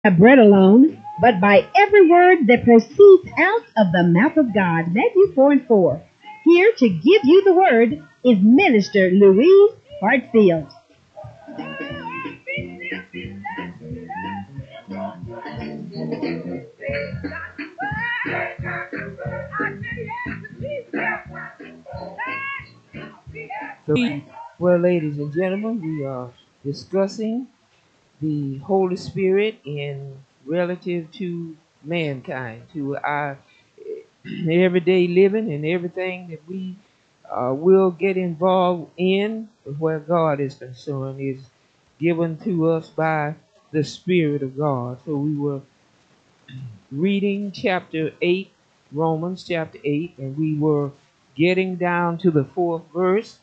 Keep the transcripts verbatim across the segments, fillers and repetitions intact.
By bread alone, but by every word that proceeds out of the mouth of God. Matthew four and four. Here to give you the word is Minister Louise Hartfield. So, well, ladies and gentlemen, we are discussing the Holy Spirit in relative to mankind, to our everyday living and everything that we uh, will get involved in where God is concerned is given to us by the Spirit of God. So we were reading chapter eight, Romans chapter eight, and we were getting down to the fourth verse.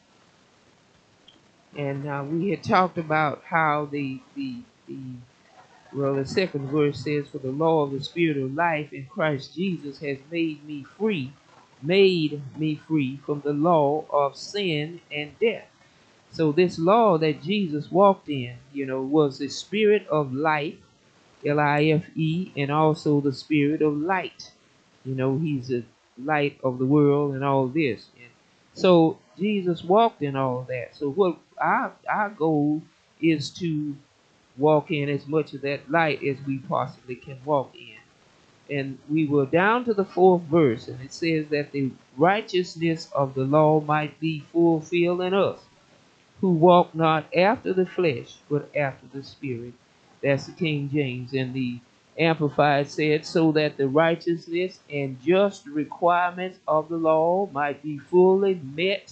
And uh, we had talked about how the, the, the, well, the second verse says, "For the law of the Spirit of life in Christ Jesus has made me free, made me free from the law of sin and death." So this law that Jesus walked in, you know, was the Spirit of life, L I F E, and also the Spirit of light. You know, he's the light of the world and all this. And so Jesus walked in all that. So what our our goal is to walk in as much of that light as we possibly can walk in. And we were down to the fourth verse, and it says that the righteousness of the law might be fulfilled in us, who walk not after the flesh, but after the Spirit. That's the King James. And the Amplified said, "So that the righteousness and just requirements of the law might be fully met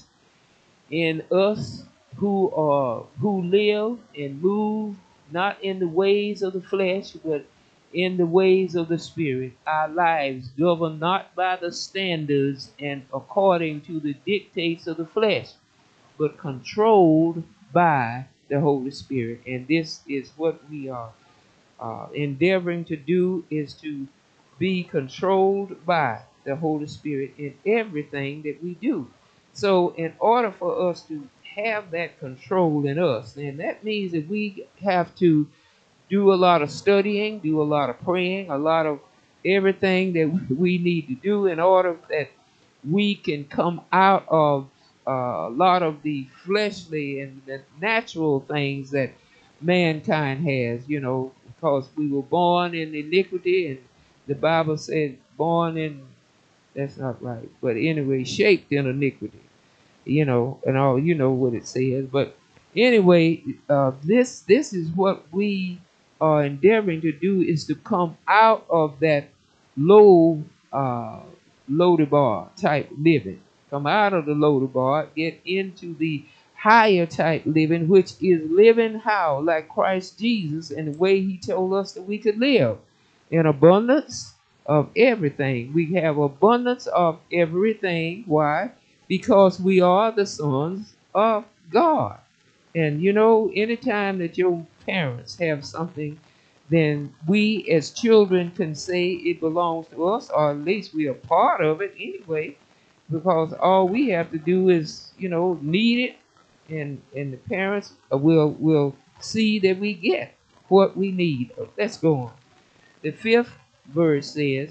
in us who are who live and move not in the ways of the flesh, but in the ways of the Spirit. Our lives governed not by the standards and according to the dictates of the flesh, but controlled by the Holy Spirit." And this is what we are uh, endeavoring to do, is to be controlled by the Holy Spirit in everything that we do. So in order for us to have that control in us, then that means that we have to do a lot of studying, do a lot of praying, a lot of everything that we need to do in order that we can come out of uh, a lot of the fleshly and the natural things that mankind has, you know, because we were born in iniquity, and the Bible said born in, that's not right, but anyway, shaped in iniquity, you know, and all, you know what it says. But anyway, uh, this this is what we are endeavoring to do, is to come out of that low uh, loader bar type living, come out of the loader bar, get into the higher type living, which is living how, like Christ Jesus, and the way he told us that we could live in abundance of everything. We have abundance of everything. Why? Because we are the sons of God. And you know, anytime that your parents have something, then we as children can say it belongs to us, or at least we are part of it anyway, because all we have to do is, you know, need it, and and the parents will will see that we get what we need. Let's go on. The fifth verse says,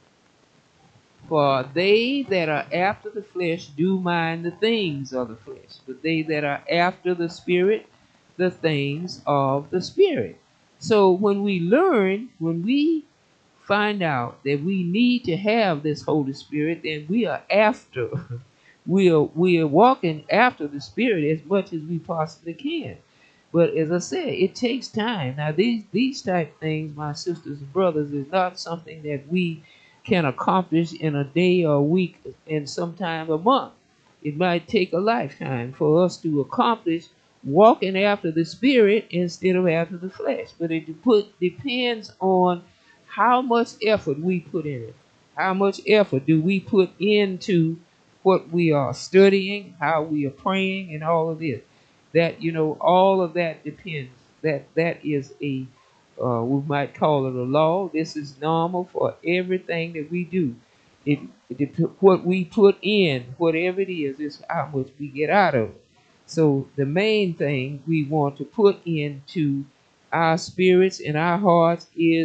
"For they that are after the flesh do mind the things of the flesh, but they that are after the Spirit, the things of the Spirit." So when we learn, when we find out that we need to have this Holy Spirit, then we are after, we are we are walking after the Spirit as much as we possibly can. But as I said, it takes time. Now these these type things, my sisters and brothers, is not something that we can accomplish in a day or a week, and sometime a month. It might take a lifetime for us to accomplish walking after the Spirit instead of after the flesh. But it put, depends on how much effort we put in it. How much effort do we put into what we are studying, how we are praying, and all of this. That, you know, all of that depends. That that is a, uh, we might call it a law. This is normal for everything that we do. It, it what we put in, whatever it is, is how much we get out of it. So the main thing we want to put into our spirits and our hearts is